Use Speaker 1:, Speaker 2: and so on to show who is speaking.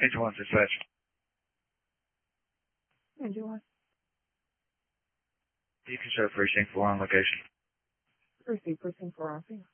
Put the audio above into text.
Speaker 1: Agent 1 dispatch.
Speaker 2: Agent 1.
Speaker 1: You can show precinct 4 on location.
Speaker 2: Receive precinct 4 on scene.